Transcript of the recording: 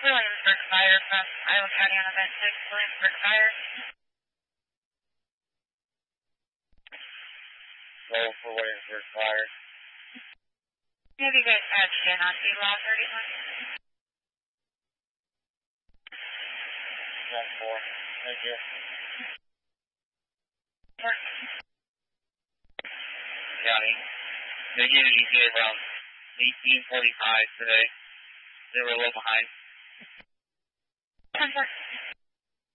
Williamsburg Fire from Iowa County on event 6, Williamsburg Fire. Roll for Williamsburg Fire. Have you guys patched in on Law 31? 10-4. Thank you. County. They gave an ETA around 18:45 today. They were a little behind. 10-4.